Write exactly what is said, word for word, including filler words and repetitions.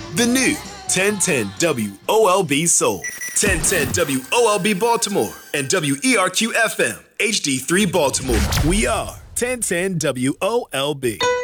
The new ten ten W O L B Soul, ten ten W O L B Baltimore, and W E R Q F M H D three Baltimore. We are ten ten W O L B.